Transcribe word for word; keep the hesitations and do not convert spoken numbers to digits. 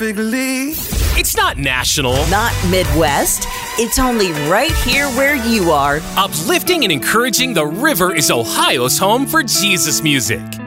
Big Lee. It's not national. Not Midwest. It's only right here where you are. Uplifting and encouraging, the River is Ohio's home for Jesus music.